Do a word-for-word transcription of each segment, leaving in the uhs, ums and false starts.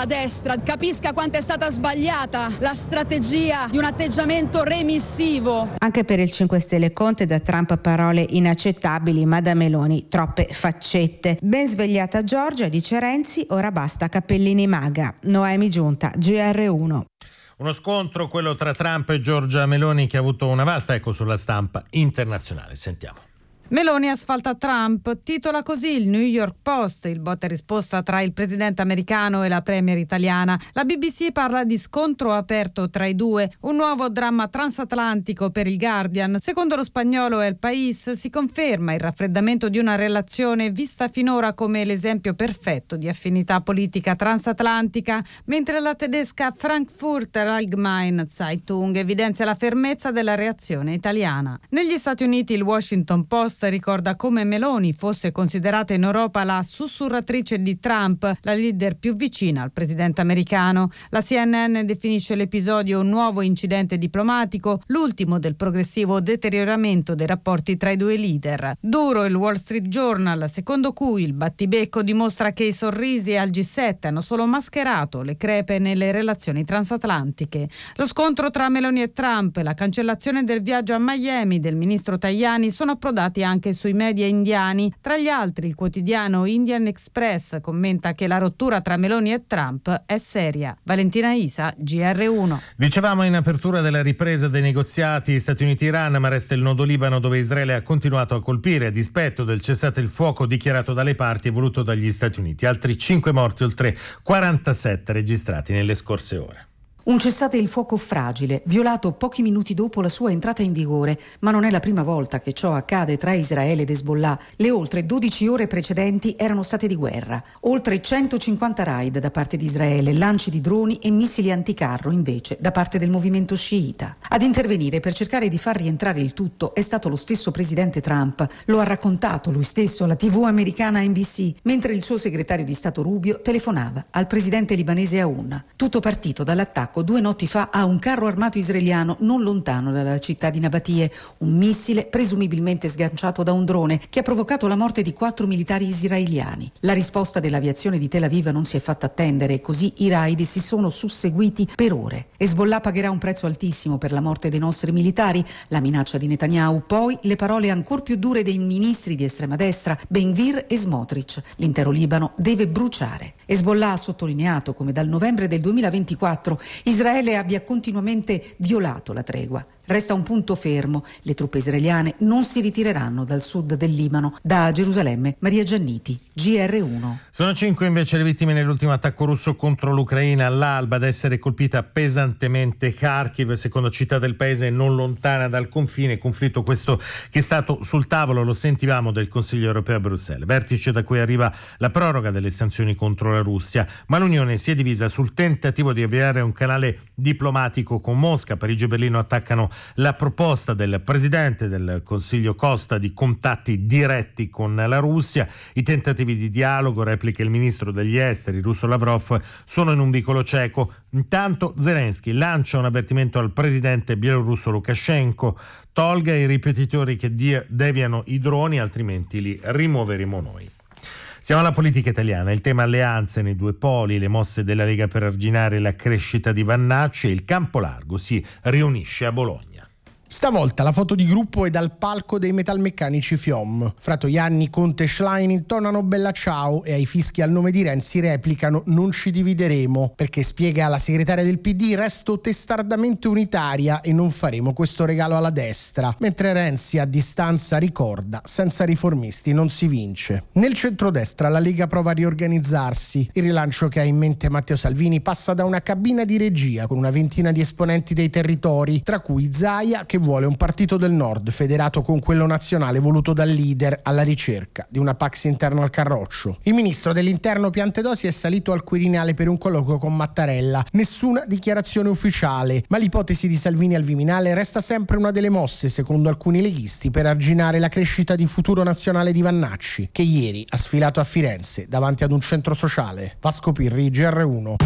la destra capisca quanto è stata sbagliata la strategia di un atteggiamento remissivo. Anche per il cinque Stelle Conte, da Trump parole inaccettabili, ma da Meloni troppe faccette. Ben svegliata Giorgia, dice Renzi, ora basta cappellini maga. Noemi Giunta, G R uno. Uno scontro, quello tra Trump e Giorgia Meloni, che ha avuto una vasta eco sulla stampa internazionale. Sentiamo. Meloni asfalta Trump, titola così il New York Post, il botta e risposta tra il presidente americano e la premier italiana. La B B C parla di scontro aperto tra i due, un nuovo dramma transatlantico per il Guardian. Secondo lo spagnolo El País si conferma il raffreddamento di una relazione vista finora come l'esempio perfetto di affinità politica transatlantica, mentre la tedesca Frankfurter Allgemeine Zeitung evidenzia la fermezza della reazione italiana. Negli Stati Uniti il Washington Post ricorda come Meloni fosse considerata in Europa la sussurratrice di Trump, la leader più vicina al presidente americano. La C N N definisce l'episodio un nuovo incidente diplomatico, l'ultimo del progressivo deterioramento dei rapporti tra i due leader. Duro il Wall Street Journal, secondo cui il battibecco dimostra che i sorrisi al G sette hanno solo mascherato le crepe nelle relazioni transatlantiche. Lo scontro tra Meloni e Trump e la cancellazione del viaggio a Miami del ministro Tajani sono approdati anche sui media indiani. Tra gli altri il quotidiano Indian Express commenta che la rottura tra Meloni e Trump è seria. Valentina Isa, G R uno. Dicevamo in apertura della ripresa dei negoziati Stati Uniti-Iran, ma resta il nodo Libano, dove Israele ha continuato a colpire a dispetto del cessate il fuoco dichiarato dalle parti e voluto dagli Stati Uniti. Altri cinque morti, oltre quarantasette registrati nelle scorse ore. Un cessate il fuoco fragile, violato pochi minuti dopo la sua entrata in vigore, ma non è la prima volta che ciò accade tra Israele ed Hezbollah. Le oltre dodici ore precedenti erano state di guerra. Oltre centocinquanta raid da parte di Israele, lanci di droni e missili anticarro invece da parte del movimento sciita. Ad intervenire per cercare di far rientrare il tutto è stato lo stesso presidente Trump. Lo ha raccontato lui stesso alla tivù americana N B C, mentre il suo segretario di Stato Rubio telefonava al presidente libanese Aoun. Tutto partito dall'attacco due notti fa a un carro armato israeliano non lontano dalla città di Nabatie, un missile presumibilmente sganciato da un drone che ha provocato la morte di quattro militari israeliani. La risposta dell'aviazione di Tel Aviv non si è fatta attendere e così i raid si sono susseguiti per ore. Hezbollah pagherà un prezzo altissimo per la morte dei nostri militari, la minaccia di Netanyahu, poi le parole ancor più dure dei ministri di estrema destra Ben Gvir e Smotrich. L'intero Libano deve bruciare. Hezbollah ha sottolineato come dal novembre del duemilaventiquattro Israele abbia continuamente violato la tregua. Resta un punto fermo: le truppe israeliane non si ritireranno dal sud del Libano. Da Gerusalemme, Maria Gianniti, G R uno. Sono cinque invece le vittime nell'ultimo attacco russo contro l'Ucraina. All'alba ad essere colpita pesantemente Kharkiv, seconda città del paese non lontana dal confine. Conflitto questo che è stato sul tavolo, lo sentivamo, del Consiglio europeo a Bruxelles. Vertice da cui arriva la proroga delle sanzioni contro la Russia, ma l'Unione si è divisa sul tentativo di avviare un canale diplomatico con Mosca. Parigi e Berlino attaccano la proposta del presidente del Consiglio Costa di contatti diretti con la Russia. I tentativi di dialogo, replica il ministro degli esteri russo Lavrov, sono in un vicolo cieco. Intanto Zelensky lancia un avvertimento al presidente bielorusso Lukashenko: tolga i ripetitori che deviano i droni, altrimenti li rimuoveremo noi. Siamo alla politica italiana, il tema alleanze nei due poli, le mosse della Lega per arginare la crescita di Vannacci, e il campo largo si riunisce a Bologna. Stavolta la foto di gruppo è dal palco dei metalmeccanici F I O M. Fratoianni, Conte e Schlein intonano bella ciao e ai fischi al nome di Renzi replicano non ci divideremo, perché, spiega la segretaria del P D, resto testardamente unitaria e non faremo questo regalo alla destra, mentre Renzi a distanza ricorda senza riformisti non si vince. Nel centrodestra la Lega prova a riorganizzarsi. Il rilancio che ha in mente Matteo Salvini passa da una cabina di regia con una ventina di esponenti dei territori, tra cui Zaia, che vuole un partito del nord federato con quello nazionale voluto dal leader, alla ricerca di una pax interna al Carroccio. Il ministro dell'interno Piantedosi è salito al Quirinale per un colloquio con Mattarella. Nessuna dichiarazione ufficiale, ma l'ipotesi di Salvini al Viminale resta sempre una delle mosse, secondo alcuni leghisti, per arginare la crescita di futuro nazionale di Vannacci, che ieri ha sfilato a Firenze davanti ad un centro sociale. Vasco Pirri, G R uno.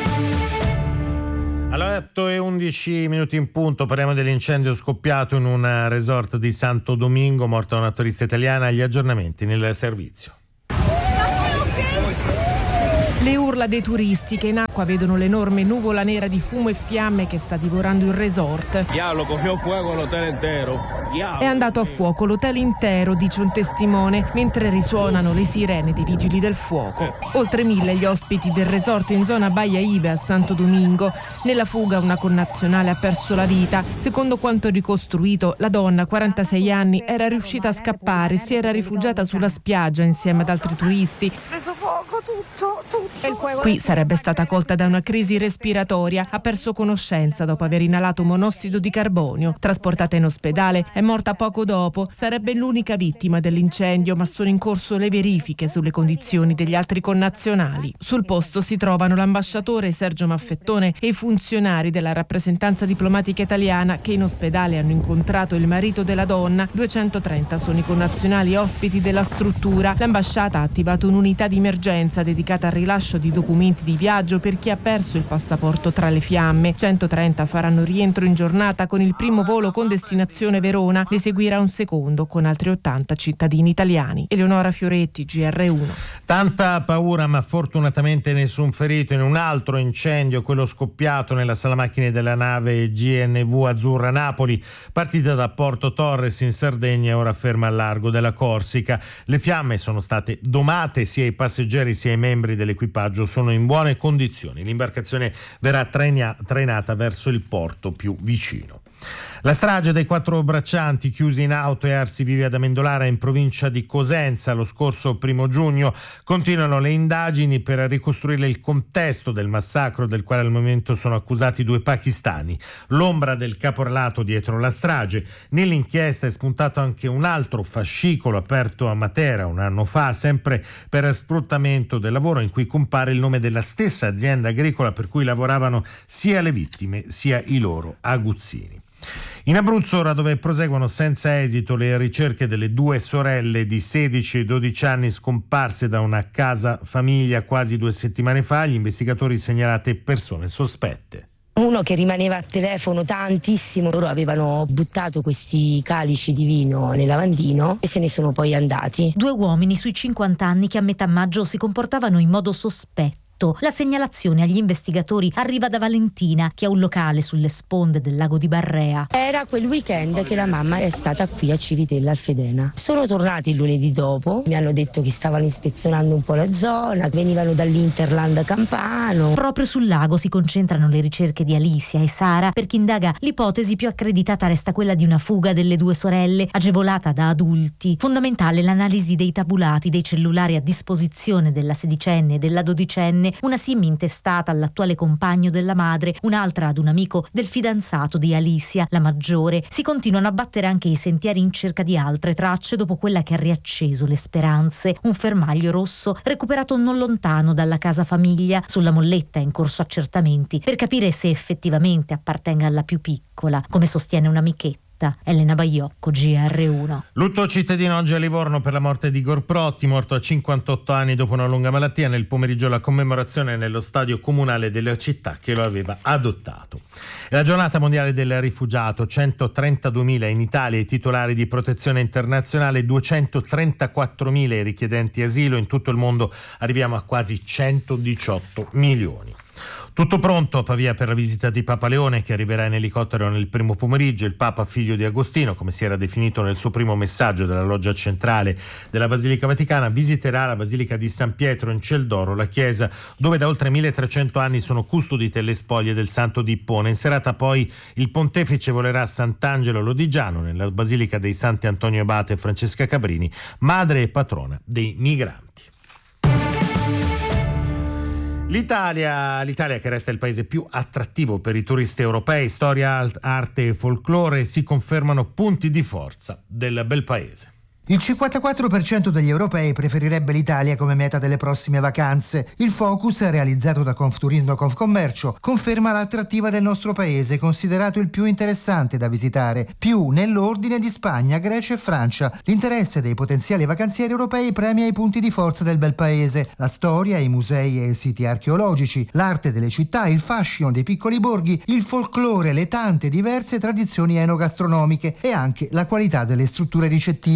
Allora, otto e undici minuti in punto, parliamo dell'incendio scoppiato in un resort di Santo Domingo, morta una turista italiana. Gli aggiornamenti nel servizio. Le urla dei turisti che in acqua vedono l'enorme nuvola nera di fumo e fiamme che sta divorando il resort. Diavolo, cogió fuego l'hotel intero. È andato a fuoco l'hotel intero, dice un testimone, mentre risuonano le sirene dei vigili del fuoco. Oltre mille gli ospiti del resort in zona Baia Ibe a Santo Domingo. Nella fuga una connazionale ha perso la vita. Secondo quanto ricostruito, la donna, quarantasei anni, era riuscita a scappare, si era rifugiata sulla spiaggia insieme ad altri turisti. Preso fuoco tutto, tutto. Qui sarebbe stata colta da una crisi respiratoria, ha perso conoscenza dopo aver inalato monossido di carbonio. Trasportata in ospedale, è morta poco dopo. Sarebbe l'unica vittima dell'incendio, ma sono in corso le verifiche sulle condizioni degli altri connazionali. Sul posto si trovano l'ambasciatore Sergio Maffettone e i funzionari della rappresentanza diplomatica italiana che in ospedale hanno incontrato il marito della donna. duecentotrenta sono i connazionali ospiti della struttura. L'ambasciata ha attivato un'unità di emergenza dedicata al rilascio di documenti di viaggio per chi ha perso il passaporto tra le fiamme. centotrenta faranno rientro in giornata con il primo volo con destinazione Verona. Ne seguirà un secondo con altri ottanta cittadini italiani. Eleonora Fioretti, G R uno. Tanta paura, ma fortunatamente nessun ferito in un altro incendio, quello scoppiato nella sala macchine della nave G N V Azzurra Napoli, partita da Porto Torres in Sardegna e ora ferma al largo della Corsica. Le fiamme sono state domate, sia i passeggeri sia i membri dell'equipaggio sono in buone condizioni. L'imbarcazione verrà traina- trainata verso il porto più vicino. La strage dei quattro braccianti chiusi in auto e arsi vivi ad Amendolara in provincia di Cosenza lo scorso primo giugno. Continuano le indagini per ricostruire il contesto del massacro del quale al momento sono accusati due pakistani. L'ombra del caporalato dietro la strage. Nell'inchiesta è spuntato anche un altro fascicolo aperto a Matera un anno fa, sempre per sfruttamento del lavoro, in cui compare il nome della stessa azienda agricola per cui lavoravano sia le vittime sia i loro aguzzini. In Abruzzo, ora dove proseguono senza esito le ricerche delle due sorelle di sedici e dodici anni scomparse da una casa famiglia quasi due settimane fa, gli investigatori segnalate persone sospette. Uno che rimaneva al telefono tantissimo, loro avevano buttato questi calici di vino nel lavandino e se ne sono poi andati. Due uomini sui cinquanta anni che a metà maggio si comportavano in modo sospetto. La segnalazione agli investigatori arriva da Valentina, che ha un locale sulle sponde del lago di Barrea. Era quel weekend che la mamma è stata qui a Civitella al Fedena. Sono tornati il lunedì dopo, mi hanno detto che stavano ispezionando un po' la zona, venivano dall'Interland Campano. Proprio sul lago si concentrano le ricerche di Alicia e Sara. Per chi indaga, l'ipotesi più accreditata resta quella di una fuga delle due sorelle, agevolata da adulti. Fondamentale l'analisi dei tabulati dei cellulari a disposizione della sedicenne e della dodicenne, una SIM intestata all'attuale compagno della madre, un'altra ad un amico del fidanzato di Alicia, la maggiore. Si continuano a battere anche i sentieri in cerca di altre tracce dopo quella che ha riacceso le speranze. Un fermaglio rosso recuperato non lontano dalla casa famiglia. Sulla molletta è in corso accertamenti per capire se effettivamente appartenga alla più piccola, come sostiene un'amichetta. Elena Baiocco, G R uno. Lutto cittadino oggi a Livorno per la morte di Igor Protti, morto a cinquantotto anni dopo una lunga malattia. Nel pomeriggio la commemorazione nello stadio comunale della città che lo aveva adottato. È la giornata mondiale del rifugiato, centotrentaduemila in Italia i titolari di protezione internazionale, duecentotrentaquattromila i richiedenti asilo. In tutto il mondo arriviamo a quasi centodiciotto milioni. Tutto pronto a Pavia per la visita di Papa Leone, che arriverà in elicottero nel primo pomeriggio. Il Papa, figlio di Agostino, come si era definito nel suo primo messaggio dalla loggia centrale della Basilica Vaticana, visiterà la Basilica di San Pietro in Ciel d'Oro, la chiesa dove da oltre milletrecento anni sono custodite le spoglie del Santo di Ippone. In serata poi il pontefice volerà a Sant'Angelo Lodigiano, nella Basilica dei Santi Antonio Abate e Francesca Cabrini, madre e patrona dei migranti. L'Italia, l'Italia che resta il paese più attrattivo per i turisti europei, storia, arte e folklore si confermano punti di forza del bel paese. Il cinquantaquattro per cento degli europei preferirebbe l'Italia come meta delle prossime vacanze. Il focus realizzato da Confturismo e Confcommercio conferma l'attrattiva del nostro paese, considerato il più interessante da visitare, più nell'ordine di Spagna, Grecia e Francia. L'interesse dei potenziali vacanzieri europei premia i punti di forza del bel paese: la storia, i musei e i siti archeologici, l'arte delle città, il fascino dei piccoli borghi, il folklore, le tante diverse tradizioni enogastronomiche e anche la qualità delle strutture ricettive. Un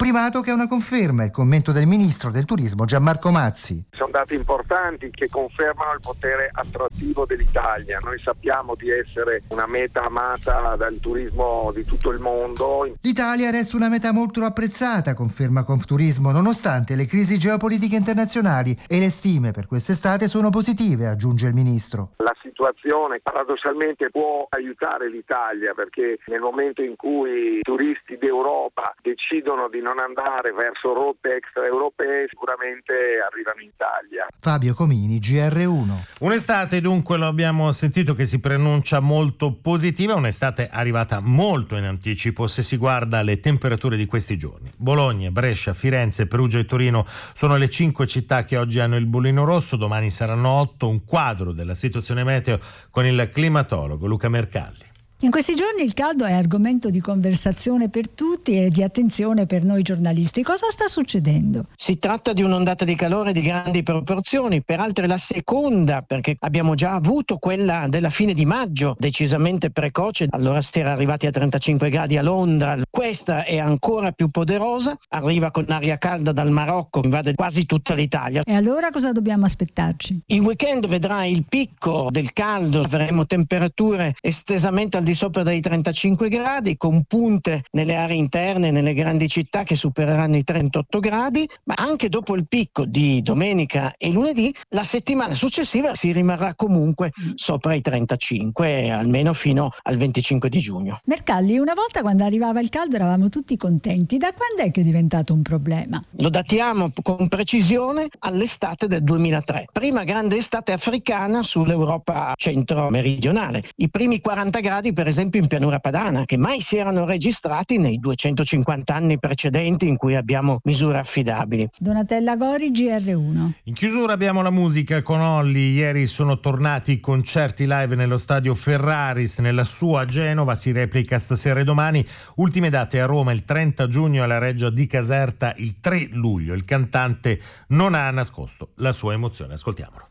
primato che è una conferma, il commento del ministro del turismo Gianmarco Mazzi. Sono dati importanti che confermano il potere attrattivo dell'Italia. Noi sappiamo di essere una meta amata dal turismo di tutto il mondo. L'Italia resta una meta molto apprezzata, conferma Confturismo, nonostante le crisi geopolitiche internazionali, e le stime per quest'estate sono positive, aggiunge il ministro. La situazione paradossalmente può aiutare l'Italia, perché nel momento in cui i turisti d'Europa decidono di non andare verso rotte extraeuropee, sicuramente arrivano in Italia. Fabio Comini, G R uno. Un'estate dunque, lo abbiamo sentito, che si preannuncia molto positiva, un'estate arrivata molto in anticipo se si guarda le temperature di questi giorni. Bologna, Brescia, Firenze, Perugia e Torino sono le cinque città che oggi hanno il bollino rosso, domani saranno otto. Un quadro della situazione meteo con il climatologo Luca Mercalli. In questi giorni il caldo è argomento di conversazione per tutti e di attenzione per noi giornalisti. Cosa sta succedendo? Si tratta di un'ondata di calore di grandi proporzioni, peraltro è la seconda, perché abbiamo già avuto quella della fine di maggio, decisamente precoce. Allora si era arrivati a trentacinque gradi a Londra. Questa è ancora più poderosa, arriva con aria calda dal Marocco, invade quasi tutta l'Italia. E allora cosa dobbiamo aspettarci? Il weekend vedrà il picco del caldo, avremo temperature estesamente al di sopra dei trentacinque gradi, con punte nelle aree interne, nelle grandi città che supereranno i trentotto gradi, ma anche dopo il picco di domenica e lunedì, la settimana successiva si rimarrà comunque sopra i trentacinque, almeno fino al venticinque di giugno. Mercalli, una volta quando arrivava il caldo eravamo tutti contenti, da quando è che è diventato un problema? Lo datiamo con precisione all'estate del duemilatré, prima grande estate africana sull'Europa centro-meridionale. I primi quaranta gradi per esempio in pianura padana, che mai si erano registrati nei duecentocinquanta anni precedenti in cui abbiamo misure affidabili. Donatella Gori, G R uno. In chiusura abbiamo la musica con Olli. Ieri sono tornati i concerti live nello stadio Ferraris, nella sua Genova, si replica stasera e domani. Ultime date a Roma il trenta giugno, alla Reggia di Caserta il tre luglio. Il cantante non ha nascosto la sua emozione, ascoltiamolo.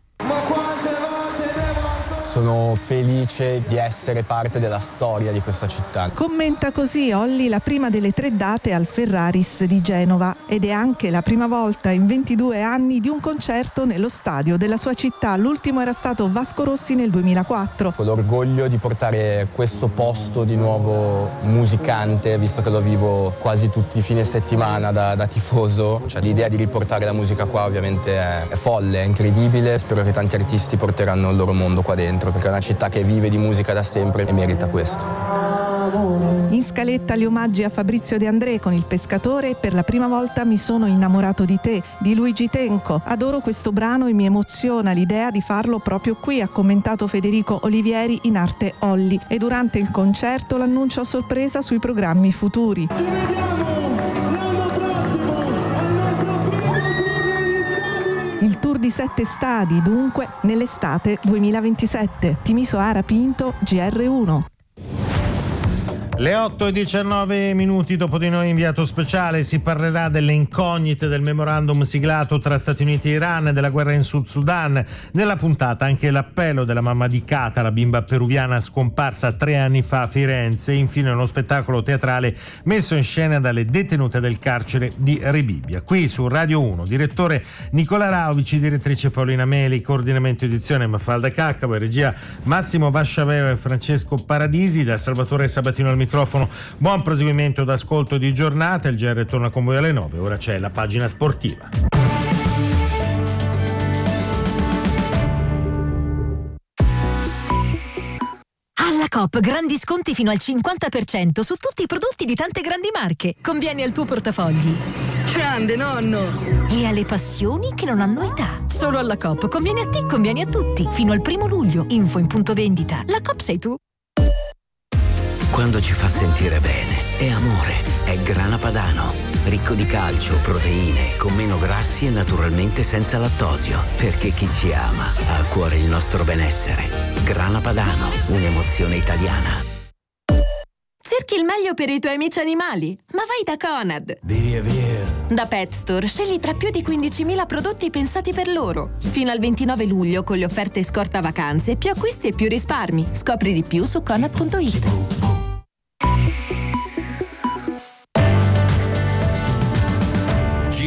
Sono felice di essere parte della storia di questa città. Commenta così Olli la prima delle tre date al Ferraris di Genova, ed è anche la prima volta in ventidue anni di un concerto nello stadio della sua città. L'ultimo era stato Vasco Rossi nel duemilaquattro. Con l'orgoglio di portare questo posto di nuovo musicante, visto che lo vivo quasi tutti i fine settimana da, da tifoso. Cioè, l'idea di riportare la musica qua ovviamente è, è folle, è incredibile. Spero che tanti artisti porteranno il loro mondo qua dentro, perché è una città che vive di musica da sempre e merita questo. In scaletta gli omaggi a Fabrizio De André con Il pescatore e Per la prima volta mi sono innamorato di te di Luigi Tenco. Adoro questo brano e mi emoziona l'idea di farlo proprio qui, ha commentato Federico Olivieri, in arte Olli. E durante il concerto l'annuncio a sorpresa sui programmi futuri. Ci vediamo l'anno prossimo al nostro primo tour negli stadi. Il tour di sette stadi dunque nell'estate duemilaventisette. Timiso Ara Pinto, G R uno. Le otto e diciannove minuti, dopo di noi inviato speciale, si parlerà delle incognite del memorandum siglato tra Stati Uniti e Iran e della guerra in Sud Sudan. Nella puntata anche l'appello della mamma di Kata, la bimba peruviana scomparsa tre anni fa a Firenze, e infine uno spettacolo teatrale messo in scena dalle detenute del carcere di Rebibbia. Qui su Radio uno, direttore Nicola Rauvici, direttrice Paolina Meli, coordinamento edizione Mafalda Caccavo e regia Massimo Vasciaveo e Francesco Paradisi. Da Salvatore Sabatino al microfono, buon proseguimento d'ascolto di giornata. Il G R torna con voi alle nove, ora c'è la pagina sportiva. Alla Coop grandi sconti fino al cinquanta per cento su tutti i prodotti di tante grandi marche. Convieni al tuo portafogli. Grande nonno! E alle passioni che non hanno età. Solo alla Coop conviene a te, conviene a tutti. Fino al primo luglio. Info in punto vendita. La Coop sei tu. Quando ci fa sentire bene, è amore, è Grana Padano. Ricco di calcio, proteine, con meno grassi e naturalmente senza lattosio. Perché chi ci ama ha a cuore il nostro benessere. Grana Padano, un'emozione italiana. Cerchi il meglio per i tuoi amici animali? Ma vai da Conad! Via, via! Da Pet Store scegli tra più di quindicimila prodotti pensati per loro. Fino al ventinove luglio, con le offerte scorta vacanze, più acquisti e più risparmi. Scopri di più su conad punto it.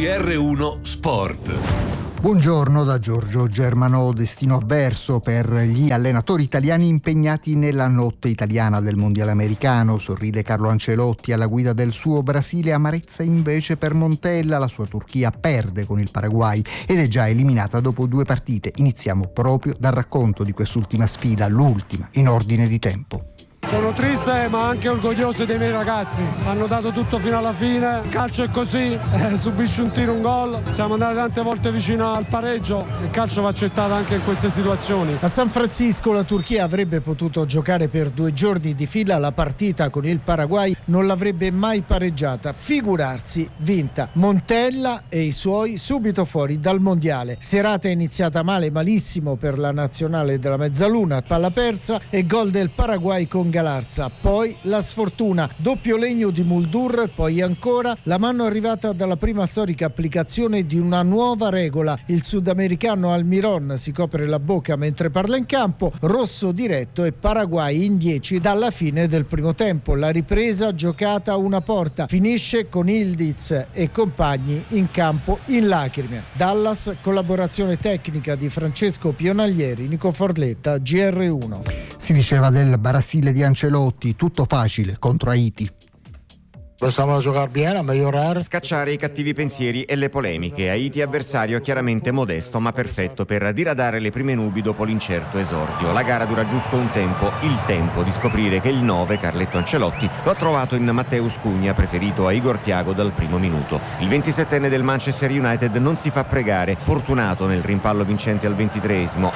G R uno Sport. Buongiorno da Giorgio Germano. Destino avverso per gli allenatori italiani impegnati nella notte italiana del mondiale americano. Sorride Carlo Ancelotti alla guida del suo Brasile, amarezza invece per Montella. La sua Turchia perde con il Paraguay ed è già eliminata dopo due partite. Iniziamo proprio dal racconto di quest'ultima sfida, l'ultima in ordine di tempo. Sono triste ma anche orgoglioso dei miei ragazzi, hanno dato tutto fino alla fine, il calcio è così, eh, subisci un tiro, un gol, siamo andati tante volte vicino al pareggio, il calcio va accettato anche in queste situazioni. A San Francisco la Turchia avrebbe potuto giocare per due giorni di fila la partita con il Paraguay, non l'avrebbe mai pareggiata, figurarsi vinta. Montella e i suoi subito fuori dal mondiale. Serata iniziata male, malissimo per la nazionale della mezzaluna, palla persa e gol del Paraguay con Galarza, poi la sfortuna, doppio legno di Muldur, poi ancora la mano arrivata dalla prima storica applicazione di una nuova regola. Il sudamericano Almiron si copre la bocca mentre parla in campo, rosso diretto e Paraguay in dieci dalla fine del primo tempo. La ripresa giocata a una porta finisce con Ildiz e compagni in campo in lacrime. Dallas, collaborazione tecnica di Francesco Pionaglieri, Nico Forletta, G R uno. Si diceva del Brasile di Ancelotti, tutto facile contro Haiti. Possiamo giocare bene, a migliorare. Scacciare i cattivi pensieri e le polemiche. Haiti avversario chiaramente modesto ma perfetto per diradare le prime nubi dopo l'incerto esordio. La gara dura giusto un tempo, il tempo di scoprire che il nove, Carletto Ancelotti, lo ha trovato in Mateus Cugna, preferito a Igor Thiago dal primo minuto. Il ventisettenne del Manchester United non si fa pregare, fortunato nel rimpallo vincente al ventitreesimo.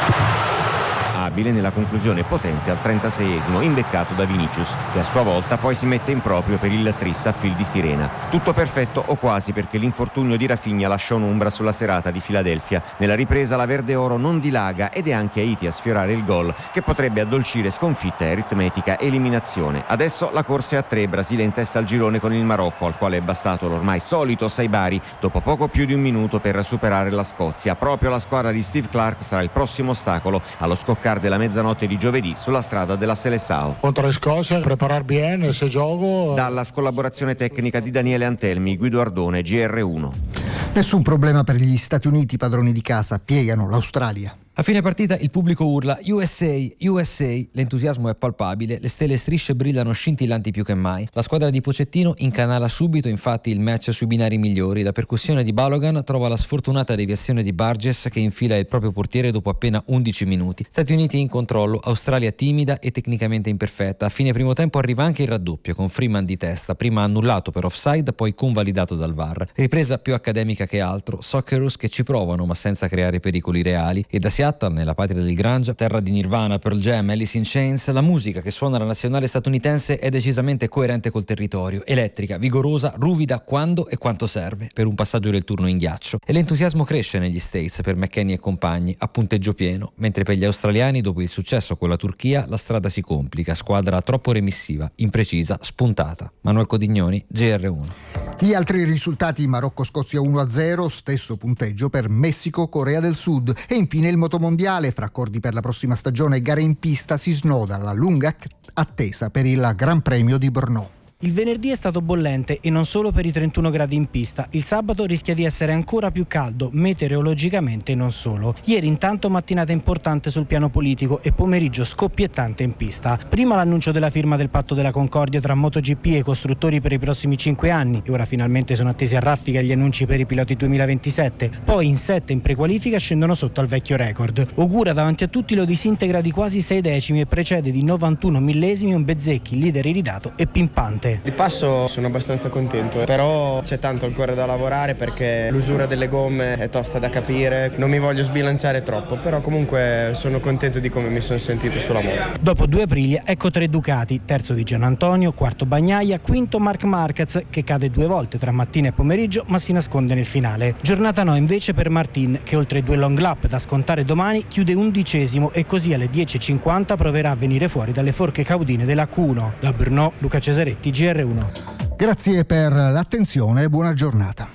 Abile nella conclusione potente al trentaseiesimo, imbeccato da Vinicius, che a sua volta poi si mette in proprio per il tris a fil di sirena. Tutto perfetto o quasi, perché l'infortunio di Rafinha lascia un'ombra sulla serata di Filadelfia. Nella ripresa la verde oro non dilaga ed è anche Haiti a sfiorare il gol che potrebbe addolcire sconfitta e aritmetica eliminazione. Adesso la corsa è a tre, Brasile in testa al girone con il Marocco, al quale è bastato l'ormai solito Saibari dopo poco più di un minuto per superare la Scozia. Proprio la squadra di Steve Clark sarà il prossimo ostacolo allo scoccare della mezzanotte di giovedì sulla strada della Seleção. Contro le Scozia, preparar bene se gioco. Dalla collaborazione tecnica di Daniele Antelmi, Guido Ardone, G R uno. Nessun problema per gli Stati Uniti, padroni di casa, piegano l'Australia. A fine partita il pubblico urla U S A, U S A, l'entusiasmo è palpabile, le stelle strisce brillano scintillanti più che mai. La squadra di Pochettino incanala subito infatti il match sui binari migliori, la percussione di Balogan trova la sfortunata deviazione di Burgess che infila il proprio portiere dopo appena undici minuti. Stati Uniti in controllo, Australia timida e tecnicamente imperfetta. A fine primo tempo arriva anche il raddoppio con Freeman di testa, prima annullato per offside, poi convalidato dal V A R. Ripresa più accademica che altro, Socceroos che ci provano ma senza creare pericoli reali, e da Seattle, nella patria del grunge, terra di Nirvana, Pearl Jam, Alice in Chains, la musica che suona la nazionale statunitense è decisamente coerente col territorio, elettrica, vigorosa, ruvida quando e quanto serve per un passaggio del turno in ghiaccio. E l'entusiasmo cresce negli States per McKennie e compagni, a punteggio pieno, mentre per gli australiani dopo il successo con la Turchia la strada si complica, squadra troppo remissiva, imprecisa, spuntata. Manuel Codignoni, G R uno. Gli altri risultati: Marocco-Scozia uno a zero, stesso punteggio per Messico-Corea del Sud, e infine il motomondiale. Fra accordi per la prossima stagione e gare in pista si snoda la lunga attesa per il Gran Premio di Brno. Il venerdì è stato bollente e non solo per i trentuno gradi in pista. Il sabato rischia di essere ancora più caldo, meteorologicamente non solo. Ieri intanto mattinata importante sul piano politico e pomeriggio scoppiettante in pista. Prima l'annuncio della firma del patto della Concordia tra MotoGP e i costruttori per i prossimi cinque anni e ora finalmente sono attesi a raffica gli annunci per i piloti duemilaventisette. Poi in sette in prequalifica scendono sotto al vecchio record. Ogura davanti a tutti lo disintegra di quasi sei decimi e precede di novantuno millesimi un Bezzecchi, leader iridato e pimpante. Di passo sono abbastanza contento, però c'è tanto ancora da lavorare perché l'usura delle gomme è tosta da capire, non mi voglio sbilanciare troppo, però comunque sono contento di come mi sono sentito sulla moto. Dopo due Aprilia ecco tre Ducati, terzo di Gianantonio, quarto Bagnaia, quinto Marc Marquez che cade due volte tra mattina e pomeriggio ma si nasconde nel finale. Giornata no invece per Martin che oltre due long lap da scontare domani chiude undicesimo e così alle dieci e cinquanta proverà a venire fuori dalle forche caudine della Q uno. Da Brno, Luca Cesaretti, G R uno. Grazie per l'attenzione e buona giornata.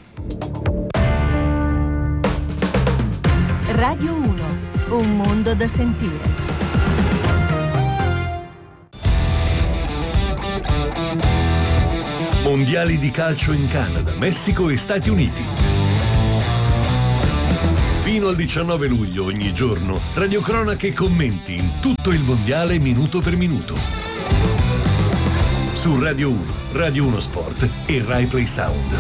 Radio uno, un mondo da sentire. Mondiali di calcio in Canada, Messico e Stati Uniti. Fino al diciannove luglio ogni giorno, radiocronache e commenti in tutto il mondiale minuto per minuto. Su Radio uno, Radio uno Sport e Rai Play Sound.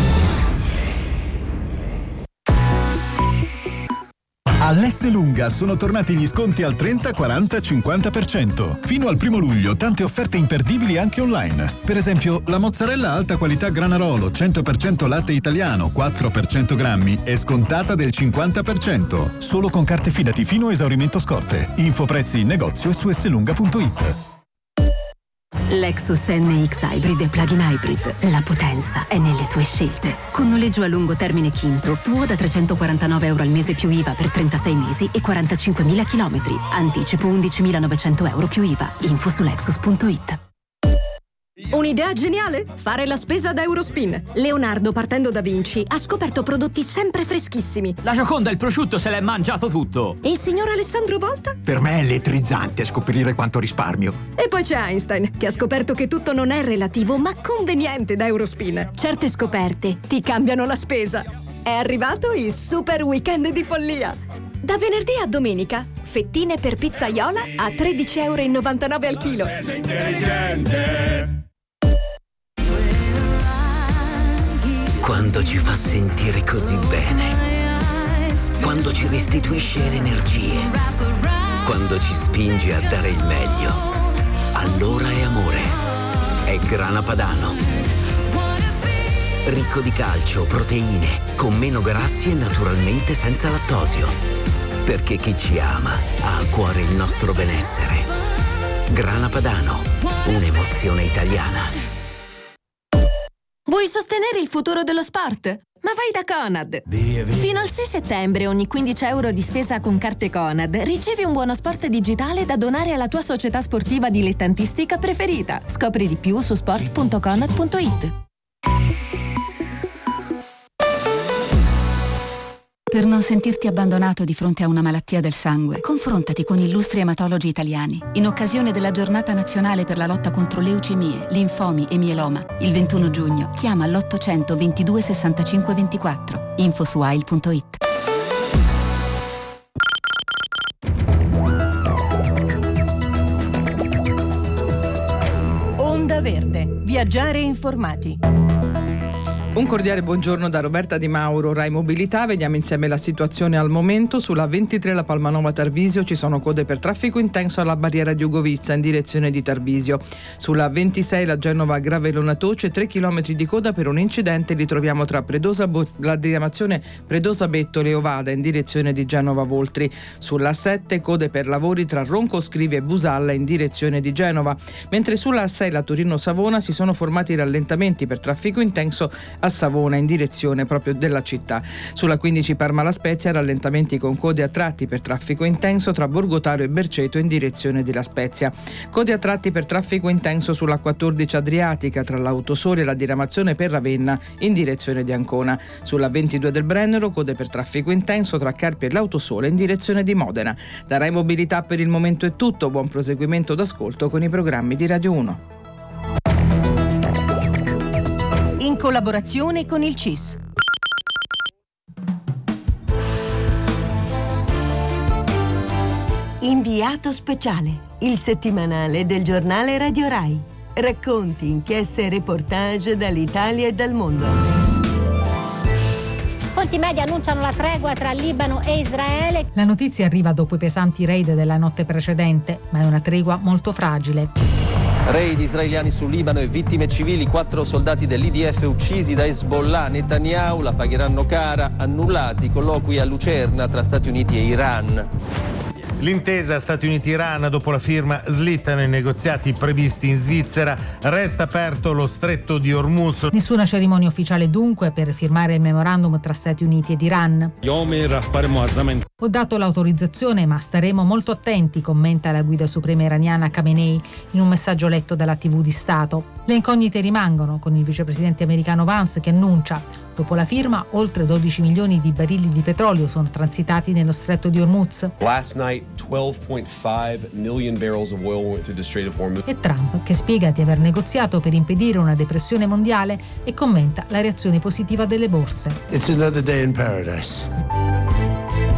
All'Esselunga sono tornati gli sconti al trenta, quaranta, cinquanta per cento. Fino al primo luglio tante offerte imperdibili anche online. Per esempio, la mozzarella alta qualità Granarolo cento per cento latte italiano quattro per cento grammi è scontata del cinquanta per cento. Solo con carte Fidati fino a esaurimento scorte. Info prezzi in negozio e su esselunga punto it. Lexus N X Hybrid e Plug-in Hybrid. La potenza è nelle tue scelte. Con noleggio a lungo termine Quinto, tuo da trecentoquarantanove euro al mese più I V A per trentasei mesi e quarantacinquemila chilometri. Anticipo undicimilanovecento euro più I V A. Info su lexus punto it. Un'idea geniale? Fare la spesa da Eurospin. Leonardo, partendo da Vinci, ha scoperto prodotti sempre freschissimi. La Gioconda, il prosciutto, se l'è mangiato tutto. E il signor Alessandro Volta? Per me è elettrizzante scoprire quanto risparmio. E poi c'è Einstein, che ha scoperto che tutto non è relativo, ma conveniente da Eurospin. Certe scoperte ti cambiano la spesa. È arrivato il super weekend di follia. Da venerdì a domenica, fettine per pizzaiola a tredici virgola novantanove euro al chilo. Spesa intelligente. Quando ci fa sentire così bene, quando ci restituisce le energie, quando ci spinge a dare il meglio, allora è amore. È Grana Padano. Ricco di calcio, proteine, con meno grassi e naturalmente senza lattosio. Perché chi ci ama ha a cuore il nostro benessere. Grana Padano, un'emozione italiana. Vuoi sostenere il futuro dello sport? Ma vai da Conad! Fino al sei settembre ogni quindici euro di spesa con carte Conad ricevi un buono sport digitale da donare alla tua società sportiva dilettantistica preferita. Scopri di più su sport punto conad punto it. Per non sentirti abbandonato di fronte a una malattia del sangue, confrontati con illustri ematologi italiani. In occasione della giornata nazionale per la lotta contro leucemie, linfomi e mieloma, il ventuno giugno, chiama all'ottocento ventidue sessantacinque ventiquattro. Info su ail punto it. Onda Verde. Viaggiare informati. Un cordiale buongiorno da Roberta Di Mauro, Rai Mobilità. Vediamo insieme la situazione al momento. Sulla ventitré la Palmanova Tarvisio ci sono code per traffico intenso alla barriera di Ugovizza in direzione di Tarvisio. Sulla ventisei la Genova Gravelona Toce, tre chilometri di coda per un incidente li troviamo tra Predosa Bo- la diramazione Predosa Bettole e Ovada in direzione di Genova Voltri. Sulla sette code per lavori tra Ronco Scrivi e Busalla in direzione di Genova. Mentre sulla sei la Torino Savona si sono formati rallentamenti per traffico intenso a Savona in direzione proprio della città. Sulla quindici Parma La Spezia rallentamenti con code a tratti per traffico intenso tra Borgotaro e Berceto in direzione di La Spezia. Code a tratti per traffico intenso sulla quattordici Adriatica tra l'Autosole e la diramazione per Ravenna in direzione di Ancona. Sulla ventidue del Brennero code per traffico intenso tra Carpi e l'Autosole in direzione di Modena. Da Rai Mobilità per il momento è tutto, buon proseguimento d'ascolto con i programmi di Radio uno. In collaborazione con il C I S. Inviato speciale, il settimanale del giornale Radio Rai. Racconti, inchieste e reportage dall'Italia e dal mondo. Fonti media annunciano la tregua tra Libano e Israele. La notizia arriva dopo i pesanti raid della notte precedente, ma è una tregua molto fragile. Raid israeliani sul Libano e vittime civili, quattro soldati dell'I D F uccisi da Hezbollah. Netanyahu la pagheranno cara, annullati i colloqui a Lucerna tra Stati Uniti e Iran. L'intesa Stati Uniti-Iran dopo la firma slittano i negoziati previsti in Svizzera, resta aperto lo stretto di Hormuz. Nessuna cerimonia ufficiale dunque per firmare il memorandum tra Stati Uniti ed Iran. Ho dato l'autorizzazione ma staremo molto attenti, commenta la guida suprema iraniana Khamenei in un messaggio letto dalla tivù di Stato. Le incognite rimangono con il vicepresidente americano Vance che annuncia: dopo la firma oltre dodici milioni di barili di petrolio sono transitati nello stretto di Hormuz. Last night twelve point five million barrels of oil went through the Strait of Hormuz. E Trump che spiega di aver negoziato per impedire una depressione mondiale e commenta la reazione positiva delle borse. It's another day in paradise.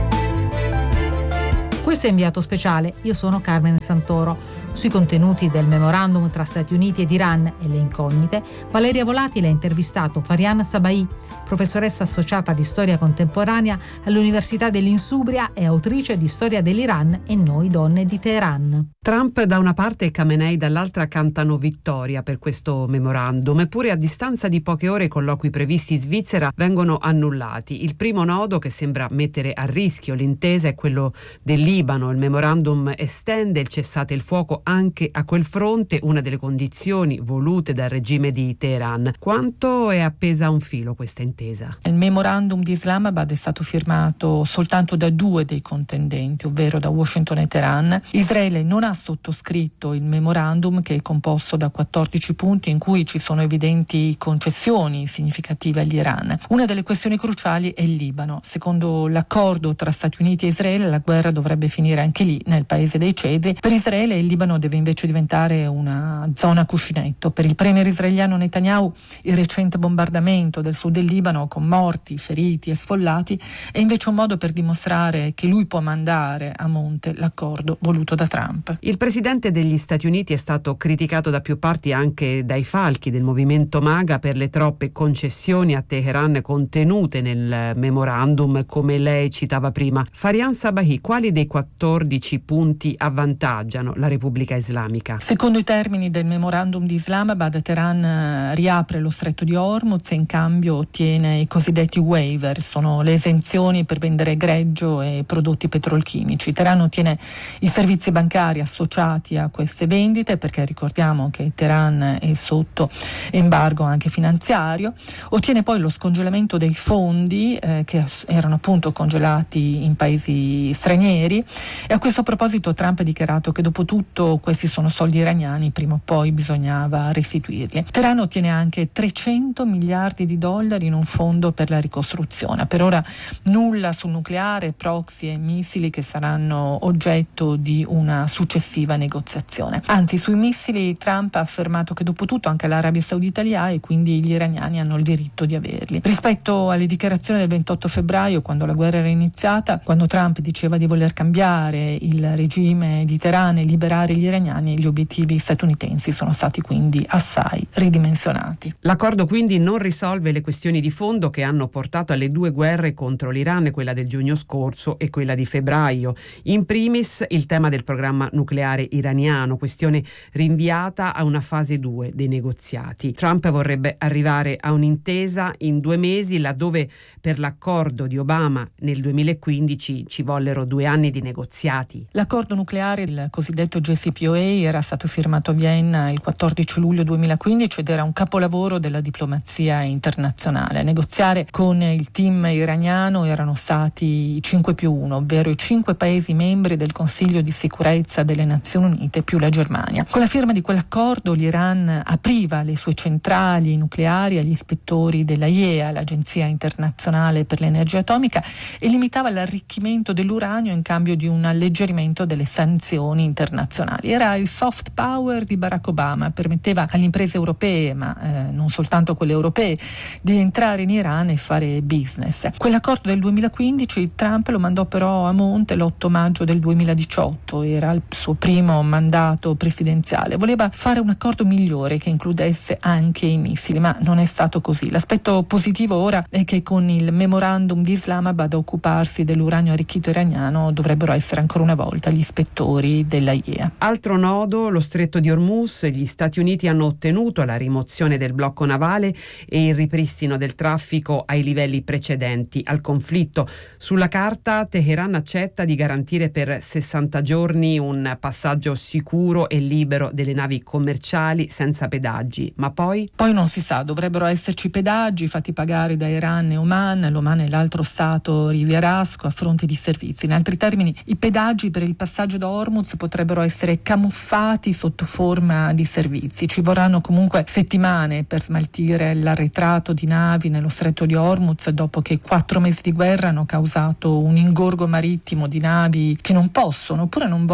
Questo è Inviato Speciale, io sono Carmen Santoro. Sui contenuti del memorandum tra Stati Uniti ed Iran e le incognite, Valeria Volatile ha intervistato Farian Sabai, professoressa associata di storia contemporanea all'Università dell'Insubria e autrice di Storia dell'Iran e Noi donne di Teheran. Trump da una parte e Khamenei dall'altra cantano vittoria per questo memorandum, eppure a distanza di poche ore i colloqui previsti in Svizzera vengono annullati. Il primo nodo che sembra mettere a rischio l'intesa è quello del Libano. Il memorandum estende il cessate il fuoco anche a quel fronte, una delle condizioni volute dal regime di Teheran. Quanto è appesa a un filo questa intesa? Il memorandum di Islamabad è stato firmato soltanto da due dei contendenti, ovvero da Washington e Teheran. Israele non ha sottoscritto il memorandum, che è composto da quattordici punti in cui ci sono evidenti concessioni significative agli Iran. Una delle questioni cruciali è il Libano. Secondo l'accordo tra Stati Uniti e Israele, la guerra dovrebbe finire anche lì, nel paese dei cedri. Per Israele il Libano deve invece diventare una zona cuscinetto. Per il premier israeliano Netanyahu il recente bombardamento del sud del Libano, con morti, feriti e sfollati, è invece un modo per dimostrare che lui può mandare a monte l'accordo voluto da Trump. Il presidente degli Stati Uniti è stato criticato da più parti, anche dai falchi del movimento MAGA, per le troppe concessioni a Teheran contenute nel memorandum, come lei citava prima. Farian Sabahi, quali dei quattordici punti avvantaggiano la Repubblica Islamica? Secondo i termini del memorandum di Islamabad, Teheran riapre lo stretto di Hormuz e in cambio ottiene i cosiddetti waiver, sono le esenzioni per vendere greggio e prodotti petrolchimici. Teheran ottiene i servizi bancari associati a queste vendite, perché ricordiamo che Teheran è sotto embargo anche finanziario. Ottiene poi lo scongelamento dei fondi eh, che erano appunto congelati in paesi stranieri, e a questo proposito Trump ha dichiarato che dopo tutto questi sono soldi iraniani, prima o poi bisognava restituirli. Teheran ottiene anche trecento miliardi di dollari in un fondo per la ricostruzione. Per ora nulla sul nucleare, proxy e missili, che saranno oggetto di una successiva negoziazione. Anzi, sui missili Trump ha affermato che dopo tutto anche l'Arabia Saudita li ha e quindi gli iraniani hanno il diritto di averli. Rispetto alle dichiarazioni del ventotto febbraio, quando la guerra era iniziata, quando Trump diceva di voler cambiare il regime di Teheran e liberare gli iraniani, gli obiettivi statunitensi sono stati quindi assai ridimensionati. L'accordo quindi non risolve le questioni di fondo che hanno portato alle due guerre contro l'Iran, quella del giugno scorso e quella di febbraio. In primis il tema del programma nucleare iraniano, questione rinviata a una fase due dei negoziati. Trump vorrebbe arrivare a un'intesa in due mesi, laddove per l'accordo di Obama nel duemilaquindici ci vollero due anni di negoziati. L'accordo nucleare, il cosiddetto J C P O A, era stato firmato a Vienna il quattordici luglio duemilaquindici ed era un capolavoro della diplomazia internazionale. A negoziare con il team iraniano erano stati i cinque più uno, ovvero i cinque paesi membri del Consiglio di sicurezza delle Nazioni Unite più la Germania. Con la firma di quell'accordo l'Iran apriva le sue centrali nucleari agli ispettori della I E A, l'Agenzia Internazionale per l'Energia Atomica, e limitava l'arricchimento dell'uranio in cambio di un alleggerimento delle sanzioni internazionali. Era il soft power di Barack Obama, permetteva alle imprese europee, ma eh, non soltanto quelle europee, di entrare in Iran e fare business. Quell'accordo del duemilaquindici Trump lo mandò però a monte l'otto maggio del duemiladiciotto, era il suo primo mandato presidenziale. Voleva fare un accordo migliore che includesse anche i missili, ma non è stato così. L'aspetto positivo ora è che con il memorandum di Islamabad a occuparsi dell'uranio arricchito iraniano dovrebbero essere ancora una volta gli ispettori della I E A. Altro nodo, lo stretto di Hormuz. Gli Stati Uniti hanno ottenuto la rimozione del blocco navale e il ripristino del traffico ai livelli precedenti al conflitto. Sulla carta Teheran accetta di garantire per sessanta giorni un passaggio sicuro e libero delle navi commerciali senza pedaggi, ma poi? Poi non si sa, dovrebbero esserci pedaggi fatti pagare da Iran e Oman, l'Oman è l'altro stato rivierasco, a fronte di servizi. In altri termini, i pedaggi per il passaggio da Hormuz potrebbero essere camuffati sotto forma di servizi. Ci vorranno comunque settimane per smaltire l'arretrato di navi nello stretto di Hormuz, dopo che quattro mesi di guerra hanno causato un ingorgo marittimo di navi che non possono oppure non vogliono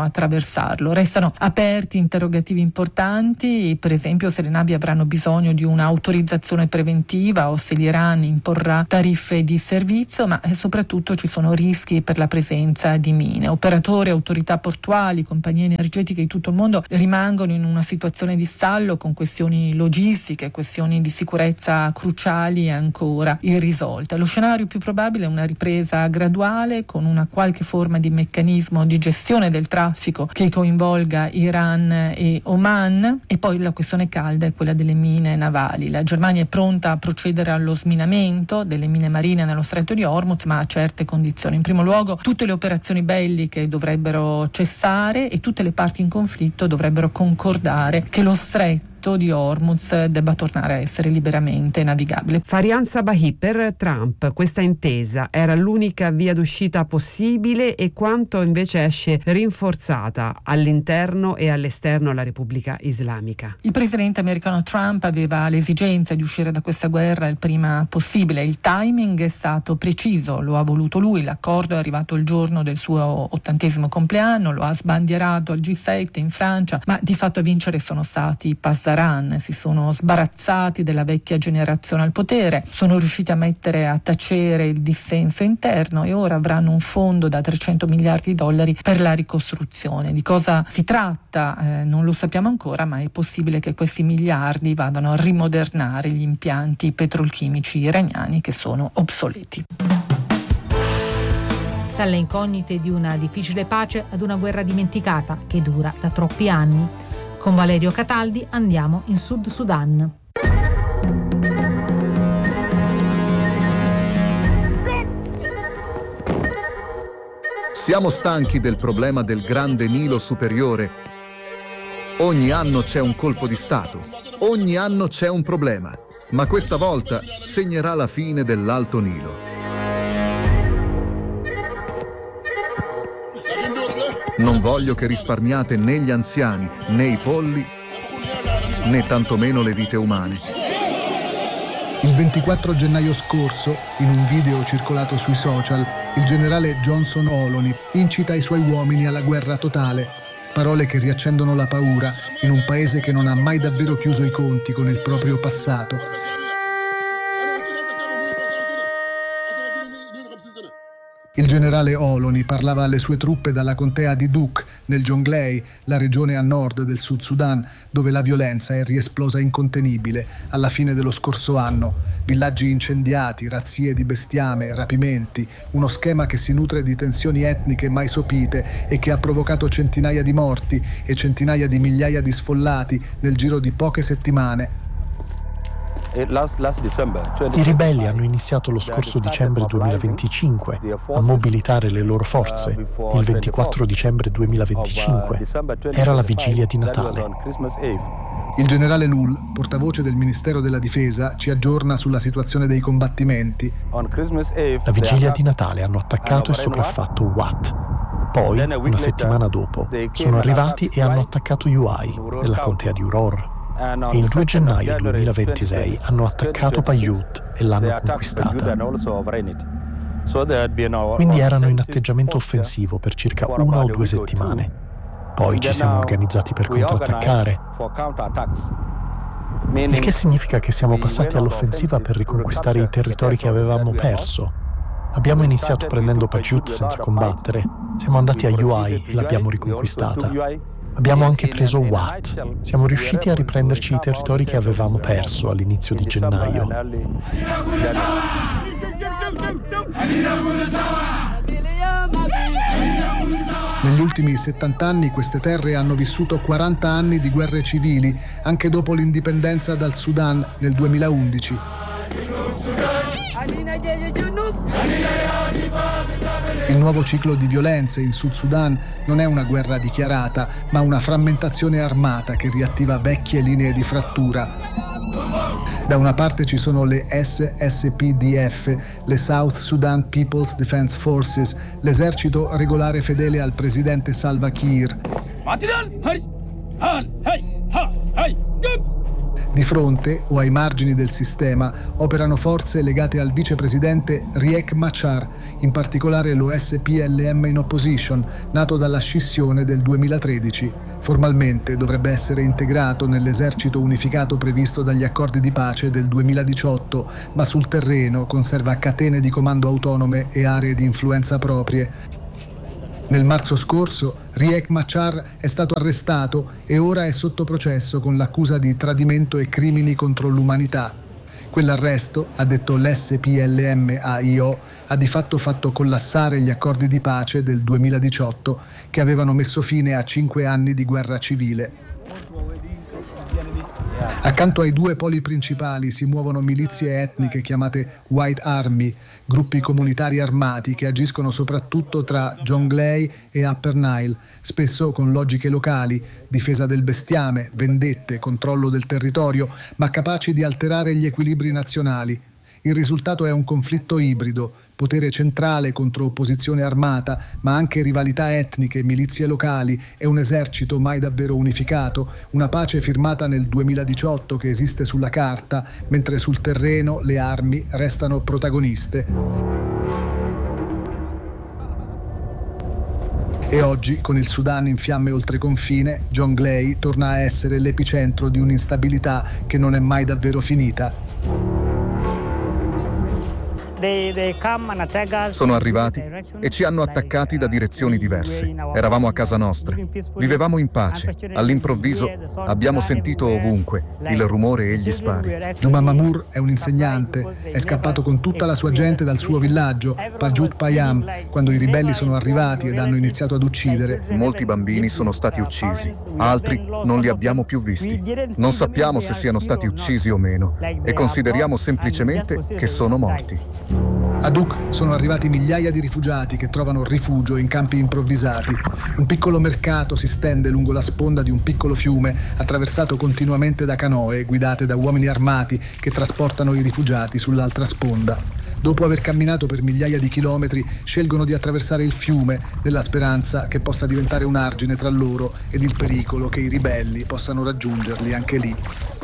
attraversarlo. Restano aperti interrogativi importanti, per esempio se le navi avranno bisogno di un'autorizzazione preventiva o se l'Iran imporrà tariffe di servizio, ma soprattutto ci sono rischi per la presenza di mine. Operatori, autorità portuali, compagnie energetiche di tutto il mondo rimangono in una situazione di stallo con questioni logistiche, questioni di sicurezza cruciali ancora irrisolte. Lo scenario più probabile è una ripresa graduale con una qualche forma di meccanismo di gestione del traffico che coinvolga Iran e Oman, e poi la questione calda è quella delle mine navali. La Germania è pronta a procedere allo sminamento delle mine marine nello stretto di Hormuz, ma a certe condizioni. In primo luogo tutte le operazioni belliche dovrebbero cessare e tutte le parti in conflitto dovrebbero concordare che lo stretto di Hormuz debba tornare a essere liberamente navigabile. Farian Sabahi, per Trump questa intesa era l'unica via d'uscita possibile e quanto invece esce rinforzata all'interno e all'esterno alla Repubblica Islamica? Il presidente americano Trump aveva l'esigenza di uscire da questa guerra il prima possibile. Il timing è stato preciso, lo ha voluto lui. L'accordo è arrivato il giorno del suo ottantesimo compleanno, lo ha sbandierato al G sette in Francia, ma di fatto a vincere sono stati i Pasdaran. Si sono sbarazzati della vecchia generazione al potere, sono riusciti a mettere a tacere il dissenso interno e ora avranno un fondo da trecento miliardi di dollari per la ricostruzione. Di cosa si tratta? Eh, non lo sappiamo ancora, ma è possibile che questi miliardi vadano a rimodernare gli impianti petrolchimici iraniani che sono obsoleti. Dalle incognite di una difficile pace ad una guerra dimenticata che dura da troppi anni. Con Valerio Cataldi andiamo in Sud Sudan. Siamo stanchi del problema del Grande Nilo superiore. Ogni anno c'è un colpo di Stato, ogni anno c'è un problema, ma questa volta segnerà la fine dell'Alto Nilo. Non voglio che risparmiate né gli anziani, né i polli, né tantomeno le vite umane. Il ventiquattro gennaio scorso, in un video circolato sui social, il generale Johnson Olony incita i suoi uomini alla guerra totale, parole che riaccendono la paura in un paese che non ha mai davvero chiuso i conti con il proprio passato. Il generale Olony parlava alle sue truppe dalla contea di Duke, nel Jonglei, la regione a nord del Sud Sudan, dove la violenza è riesplosa incontenibile alla fine dello scorso anno. Villaggi incendiati, razzie di bestiame, rapimenti, uno schema che si nutre di tensioni etniche mai sopite e che ha provocato centinaia di morti e centinaia di migliaia di sfollati nel giro di poche settimane. I ribelli hanno iniziato lo scorso dicembre duemilaventicinque a mobilitare le loro forze. Il ventiquattro dicembre duemilaventicinque era la vigilia di Natale. Il generale Lul, portavoce del Ministero della Difesa, ci aggiorna sulla situazione dei combattimenti. La vigilia di Natale hanno attaccato e sopraffatto Wat. Poi, una settimana dopo, sono arrivati e hanno attaccato Uai, nella contea di Uror. E il due gennaio duemilaventisei hanno attaccato Paiute e l'hanno conquistata. Quindi erano in atteggiamento offensivo per circa una o due settimane. Poi ci siamo organizzati per contrattaccare, il che significa che siamo passati all'offensiva per riconquistare i territori che avevamo perso. Abbiamo iniziato prendendo Paiute senza combattere, siamo andati a Uai e l'abbiamo riconquistata. Abbiamo anche preso Wat. Siamo riusciti a riprenderci i territori che avevamo perso all'inizio di gennaio. Negli ultimi settanta anni queste terre hanno vissuto quaranta anni di guerre civili, anche dopo l'indipendenza dal Sudan nel duemilaundici. Il nuovo ciclo di violenze in Sud Sudan non è una guerra dichiarata, ma una frammentazione armata che riattiva vecchie linee di frattura. Da una parte ci sono le S S P D F, le South Sudan People's Defense Forces, l'esercito regolare fedele al presidente Salva Kiir. Di fronte o ai margini del sistema operano forze legate al vicepresidente Riek Machar, in particolare lo S P L M in Opposition, nato dalla scissione del duemilatredici. Formalmente dovrebbe essere integrato nell'esercito unificato previsto dagli accordi di pace del duemiladiciotto, ma sul terreno conserva catene di comando autonome e aree di influenza proprie. Nel marzo scorso Riek Machar è stato arrestato e ora è sotto processo con l'accusa di tradimento e crimini contro l'umanità. Quell'arresto, ha detto l'S P L M A I O, ha di fatto fatto collassare gli accordi di pace del duemiladiciotto che avevano messo fine a cinque anni di guerra civile. Accanto ai due poli principali si muovono milizie etniche chiamate White Army, gruppi comunitari armati che agiscono soprattutto tra Jonglei e Upper Nile, spesso con logiche locali, difesa del bestiame, vendette, controllo del territorio, ma capaci di alterare gli equilibri nazionali. Il risultato è un conflitto ibrido, potere centrale contro opposizione armata, ma anche rivalità etniche, milizie locali e un esercito mai davvero unificato, una pace firmata nel duemiladiciotto che esiste sulla carta, mentre sul terreno le armi restano protagoniste. E oggi, con il Sudan in fiamme oltre confine, Jonglei torna a essere l'epicentro di un'instabilità che non è mai davvero finita. Sono arrivati e ci hanno attaccati da direzioni diverse. Eravamo a casa nostra, vivevamo in pace. All'improvviso abbiamo sentito ovunque il rumore e gli spari. Juma Mamour è un insegnante, è scappato con tutta la sua gente dal suo villaggio, Pajut Payam, quando i ribelli sono arrivati ed hanno iniziato ad uccidere. Molti bambini sono stati uccisi, altri non li abbiamo più visti. Non sappiamo se siano stati uccisi o meno e consideriamo semplicemente che sono morti. A Duk sono arrivati migliaia di rifugiati che trovano rifugio in campi improvvisati. Un piccolo mercato si stende lungo la sponda di un piccolo fiume, attraversato continuamente da canoe guidate da uomini armati che trasportano i rifugiati sull'altra sponda. Dopo aver camminato per migliaia di chilometri, scelgono di attraversare il fiume nella speranza che possa diventare un argine tra loro ed il pericolo che i ribelli possano raggiungerli anche lì.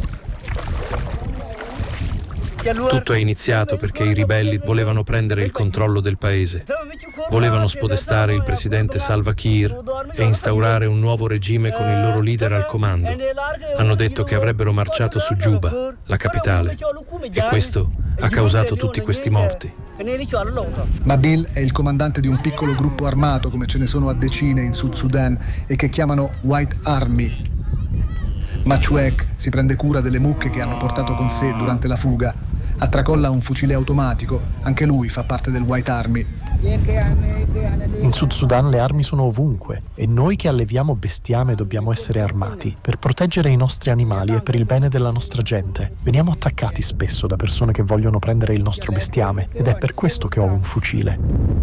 Tutto è iniziato perché i ribelli volevano prendere il controllo del paese. Volevano spodestare il presidente Salva Kiir e instaurare un nuovo regime con il loro leader al comando. Hanno detto che avrebbero marciato su Juba, la capitale, e questo ha causato tutti questi morti. Mabil è il comandante di un piccolo gruppo armato, come ce ne sono a decine in Sud Sudan, e che chiamano White Army. Machuek si prende cura delle mucche che hanno portato con sé durante la fuga. A tracolla un fucile automatico, anche lui fa parte del White Army. In Sud Sudan le armi sono ovunque e noi che alleviamo bestiame dobbiamo essere armati per proteggere i nostri animali e per il bene della nostra gente. Veniamo attaccati spesso da persone che vogliono prendere il nostro bestiame ed è per questo che ho un fucile.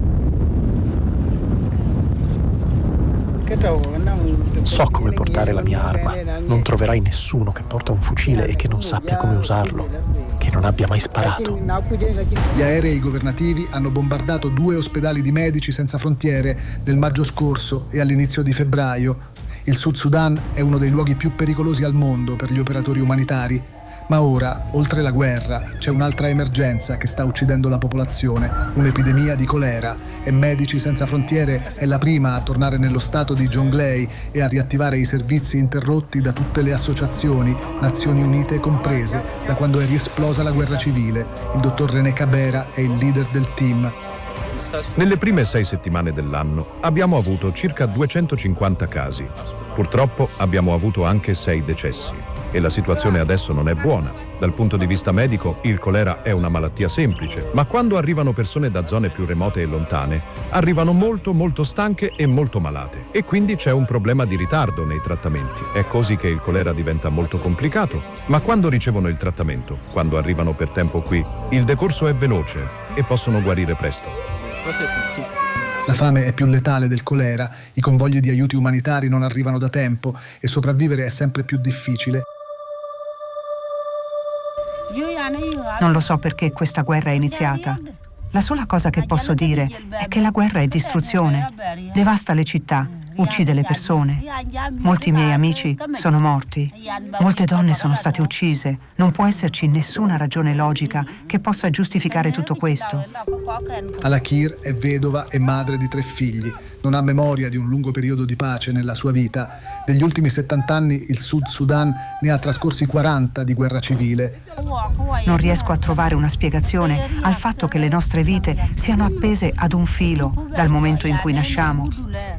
So come portare la mia arma. Non troverai nessuno che porta un fucile e che non sappia come usarlo, che non abbia mai sparato. Gli aerei governativi hanno bombardato due ospedali di Medici Senza Frontiere nel maggio scorso e all'inizio di febbraio. Il Sud Sudan è uno dei luoghi più pericolosi al mondo per gli operatori umanitari. Ma ora, oltre la guerra, c'è un'altra emergenza che sta uccidendo la popolazione, un'epidemia di colera, e Medici Senza Frontiere è la prima a tornare nello stato di Jonglei e a riattivare i servizi interrotti da tutte le associazioni, Nazioni Unite comprese, da quando è riesplosa la guerra civile. Il dottor René Cabera è il leader del team. Nelle prime sei settimane dell'anno abbiamo avuto circa duecentocinquanta casi. Purtroppo abbiamo avuto anche sei decessi. E la situazione adesso non è buona. Dal punto di vista medico, il colera è una malattia semplice, ma quando arrivano persone da zone più remote e lontane, arrivano molto molto stanche e molto malate. E quindi c'è un problema di ritardo nei trattamenti. È così che il colera diventa molto complicato, ma quando ricevono il trattamento, quando arrivano per tempo qui, il decorso è veloce e possono guarire presto. La fame è più letale del colera, i convogli di aiuti umanitari non arrivano da tempo e sopravvivere è sempre più difficile. Non lo so perché questa guerra è iniziata. La sola cosa che posso dire è che la guerra è distruzione, devasta le città, uccide le persone. Molti miei amici sono morti, molte donne sono state uccise. Non può esserci nessuna ragione logica che possa giustificare tutto questo. Al-Akir è vedova e madre di tre figli. Non ha memoria di un lungo periodo di pace nella sua vita. Negli ultimi settanta anni il Sud Sudan ne ha trascorsi quaranta di guerra civile. Non riesco a trovare una spiegazione al fatto che le nostre vite siano appese ad un filo dal momento in cui nasciamo.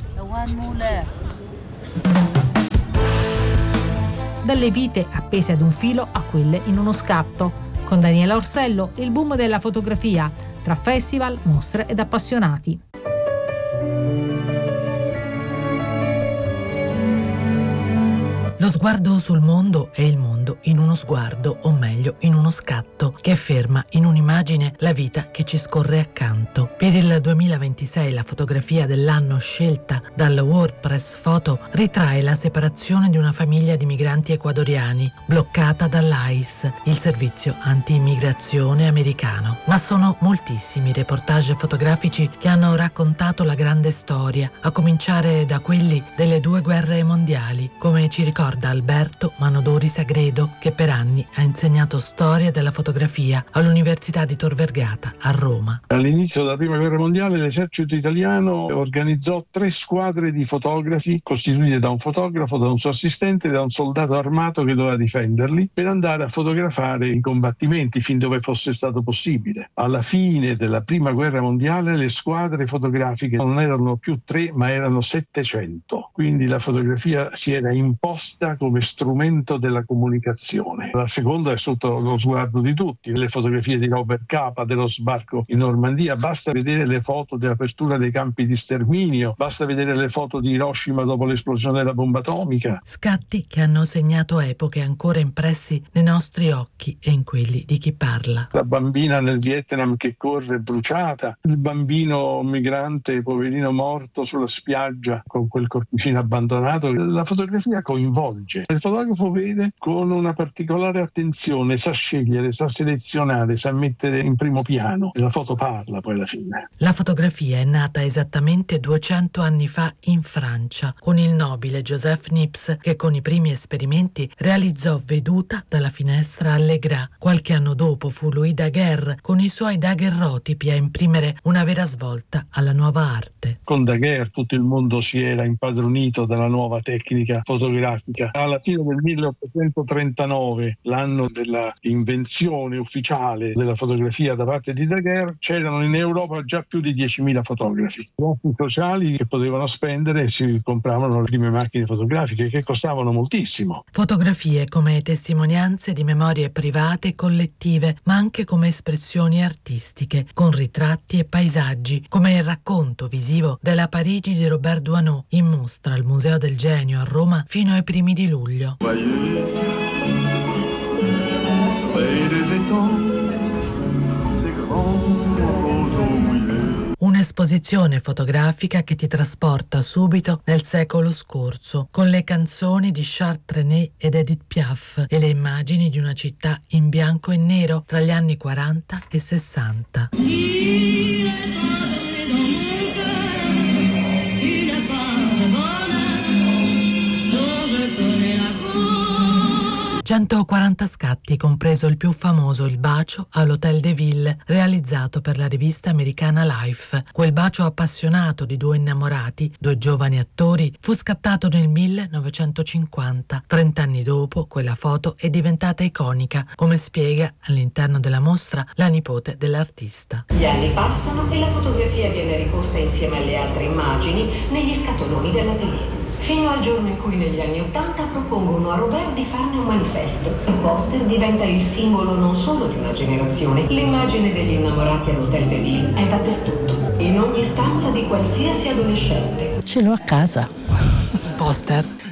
Dalle vite appese ad un filo a quelle in uno scatto. Con Daniela Orsello, il boom della fotografia, tra festival, mostre ed appassionati. Lo sguardo sul mondo è il mondo in uno sguardo, o meglio in uno scatto, che ferma in un'immagine la vita che ci scorre accanto. Per il duemilaventisei la fotografia dell'anno scelta dal World Press Photo ritrae la separazione di una famiglia di migranti ecuadoriani bloccata dall'I C E, il servizio anti-immigrazione americano. Ma sono moltissimi i reportage fotografici che hanno raccontato la grande storia, a cominciare da quelli delle due guerre mondiali, come ci ricorda Alberto Manodori Sagredo, che per anni ha insegnato storia della fotografia all'Università di Tor Vergata a Roma. All'inizio della Prima Guerra Mondiale l'esercito italiano organizzò tre squadre di fotografi costituite da un fotografo, da un suo assistente e da un soldato armato che doveva difenderli, per andare a fotografare i combattimenti fin dove fosse stato possibile. Alla fine della Prima Guerra Mondiale le squadre fotografiche non erano più tre ma erano settecento, quindi la fotografia si era imposta come strumento della comunicazione. La seconda è sotto lo sguardo di tutti, le fotografie di Robert Capa dello sbarco in Normandia, basta vedere le foto dell'apertura dei campi di sterminio, basta vedere le foto di Hiroshima dopo l'esplosione della bomba atomica. Scatti che hanno segnato epoche ancora impressi nei nostri occhi e in quelli di chi parla. La bambina nel Vietnam che corre bruciata, il bambino migrante poverino morto sulla spiaggia con quel corpicino abbandonato. La fotografia coinvolge. Il fotografo vede con una particolare attenzione, sa scegliere, sa selezionare, sa mettere in primo piano e la foto parla poi alla fine. La fotografia è nata esattamente duecento anni fa in Francia con il nobile Joseph Niepce, che con i primi esperimenti realizzò veduta dalla finestra Allegra. Qualche anno dopo fu Louis Daguerre con i suoi daguerrotipi a imprimere una vera svolta alla nuova arte. Con Daguerre tutto il mondo si era impadronito della nuova tecnica fotografica. Alla fine del milleottocentotrentanove, l'anno della invenzione ufficiale della fotografia da parte di Daguerre, c'erano in Europa già più di diecimila fotografi. I sociali che potevano spendere si compravano le prime macchine fotografiche che costavano moltissimo. Fotografie come testimonianze di memorie private e collettive, ma anche come espressioni artistiche, con ritratti e paesaggi, come il racconto visivo della Parigi di Robert Doisneau, in mostra al Museo del Genio a Roma fino ai primi di luglio. Un'esposizione fotografica che ti trasporta subito nel secolo scorso, con le canzoni di Charles Trenet ed Edith Piaf e le immagini di una città in bianco e nero tra gli anni quaranta e sessanta. centoquaranta scatti, compreso il più famoso, il bacio all'Hotel de Ville, realizzato per la rivista americana Life. Quel bacio appassionato di due innamorati, due giovani attori, fu scattato nel millenovecentocinquanta. Trent'anni dopo, quella foto è diventata iconica, come spiega all'interno della mostra la nipote dell'artista. Gli anni passano e la fotografia viene riposta insieme alle altre immagini negli scatoloni dell'atelier. Fino al giorno in cui negli anni Ottanta propongono a Robert di farne un manifesto. Il poster diventa il simbolo non solo di una generazione. L'immagine degli innamorati all'Hotel de Ville è dappertutto, in ogni stanza di qualsiasi adolescente. Ce l'ho a casa. Poster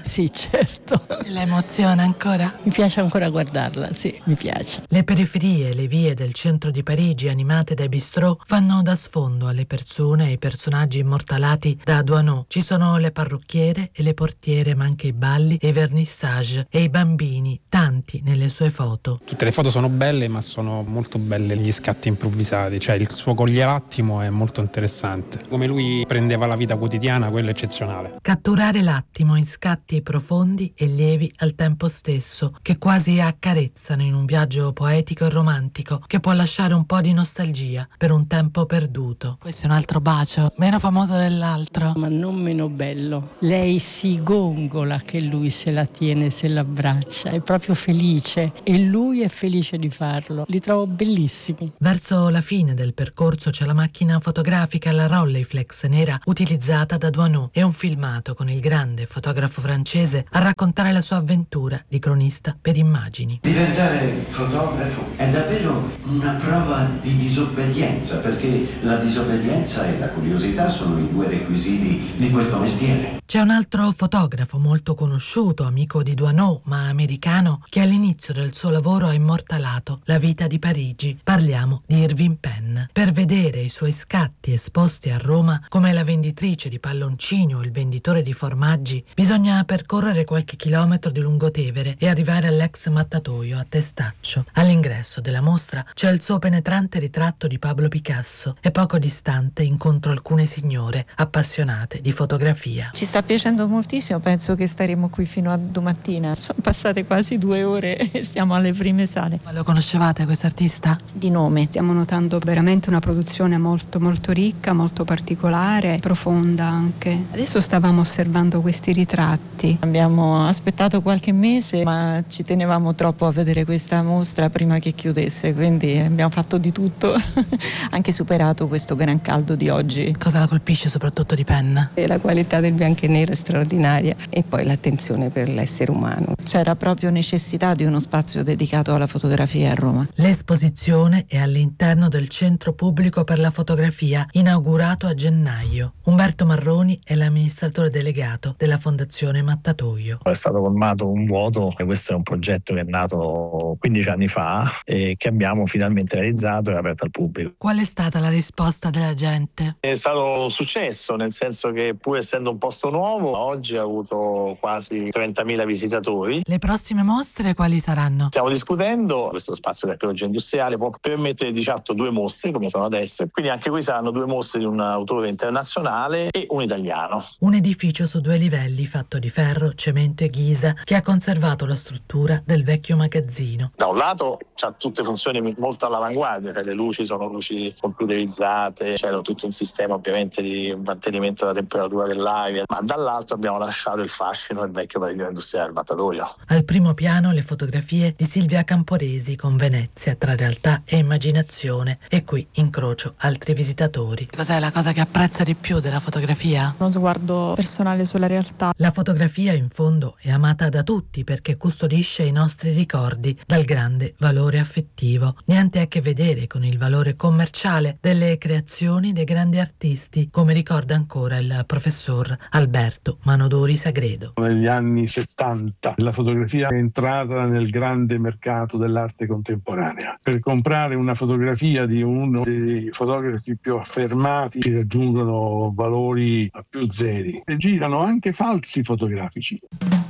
Sì, certo. La emoziona ancora? Mi piace ancora guardarla, sì, mi piace. Le periferie e le vie del centro di Parigi, animate dai bistrò, fanno da sfondo alle persone e ai personaggi immortalati da Doisneau. Ci sono le parrucchiere e le portiere, ma anche i balli e i vernissage e i bambini, tanti nelle sue foto. Tutte le foto sono belle, ma sono molto belle gli scatti improvvisati, cioè il suo coglie l'attimo è molto interessante. Come lui prendeva la vita quotidiana, quello è eccezionale. Catturare l'attimo in scatti profondi e lievi al tempo stesso, che quasi accarezzano in un viaggio poetico e romantico, che può lasciare un po' di nostalgia per un tempo perduto. Questo è un altro bacio, meno famoso dell'altro, ma non meno bello. Lei si gongola che lui se la tiene, se l'abbraccia, è proprio felice e lui è felice di farlo. Li trovo bellissimi. Verso la fine del percorso c'è la macchina fotografica, la Rolleiflex nera utilizzata da Doisneau e un filmato con il grande fotografo francese a raccontare la sua avventura di cronista per immagini. Diventare fotografo è davvero una prova di disobbedienza, perché la disobbedienza e la curiosità sono i due requisiti di questo mestiere. C'è un altro fotografo molto conosciuto, amico di Doisneau, ma americano, che all'inizio del suo lavoro ha immortalato la vita di Parigi. Parliamo di Irving Penn. Per vedere i suoi scatti esposti a Roma, come la venditrice di palloncini o il venditore di formaggi, bisogna percorrere qualche chilometro di lungotevere e arrivare all'ex mattatoio a Testaccio. All'ingresso della mostra c'è il suo penetrante ritratto di Pablo Picasso e poco distante incontro alcune signore appassionate di fotografia. Ci sta piacendo moltissimo, penso che staremo qui fino a domattina. Sono passate quasi due ore e siamo alle prime sale. Ma lo conoscevate questo artista? Di nome. Stiamo notando veramente una produzione molto molto ricca, molto particolare, profonda anche. Adesso stavamo osservando questi ritratti. Abbiamo aspettato qualche mese, ma ci tenevamo troppo a vedere questa mostra prima che chiudesse, quindi abbiamo fatto di tutto, anche superato questo gran caldo di oggi. Cosa la colpisce soprattutto di Penn? E la qualità del bianco e nero è straordinaria e poi l'attenzione per l'essere umano. C'era proprio necessità di uno spazio dedicato alla fotografia a Roma. L'esposizione è all'interno del Centro Pubblico per la Fotografia, inaugurato a gennaio. Umberto Marroni è l'amministratore delegato della Fondazione Mattatoio. È stato colmato un vuoto e questo è un progetto che è nato quindici anni fa e che abbiamo finalmente realizzato e aperto al pubblico. Qual è stata la risposta della gente? È stato un successo, nel senso che pur essendo un posto nuovo, oggi ha avuto quasi trentamila visitatori. Le prossime mostre quali saranno? Stiamo discutendo, questo spazio di archeologia industriale può permettere di fatto due mostre come sono adesso, quindi anche qui saranno due mostre di un autore internazionale e un italiano. Un edificio su due livelli fatto di ferro, cemento e ghisa che ha conservato la struttura del vecchio magazzino. Da un lato c'ha tutte funzioni molto all'avanguardia, cioè le luci sono luci computerizzate, c'è tutto un sistema ovviamente di mantenimento della temperatura dell'aria, ma dall'altro abbiamo lasciato il fascino del vecchio padiglione industriale del Mattatoio. Al primo piano le fotografie di Silvia Camporesi con Venezia tra realtà e immaginazione, e qui incrocio altri visitatori. Cos'è la cosa che apprezza di più della fotografia? Uno sguardo personale sulla realtà. La fotografia in fondo è amata da tutti perché custodisce i nostri ricordi dal grande valore affettivo. Niente a che vedere con il valore commerciale delle creazioni dei grandi artisti, come ricorda ancora il professor Alberto Manodori Sagredo. Negli anni settanta la fotografia è entrata nel grande mercato dell'arte contemporanea. Per comprare una fotografia di uno dei fotografi più affermati si raggiungono valori a più zeri e girano anche falsi fotografici.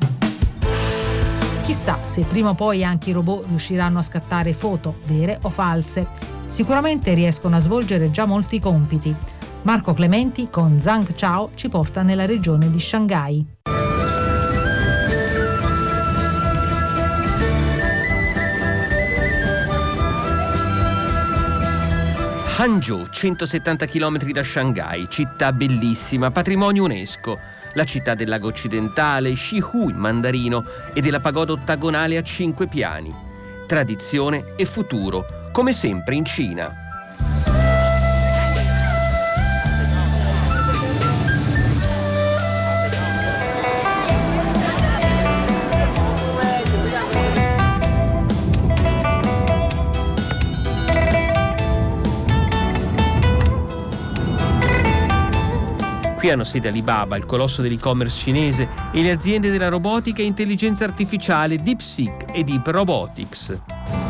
Chissà se prima o poi anche i robot riusciranno a scattare foto, vere o false. Sicuramente riescono a svolgere già molti compiti. Marco Clementi con Zhang Chao ci porta nella regione di Shanghai. Hangzhou, centosettanta chilometri da Shanghai, città bellissima, patrimonio UNESCO. La città del lago occidentale, Shihu in mandarino, e della pagoda ottagonale a cinque piani. Tradizione e futuro, come sempre in Cina. Qui Qui hanno sede Alibaba, il colosso dell'e-commerce cinese, e le aziende della robotica e intelligenza artificiale DeepSeek e Deep Robotics.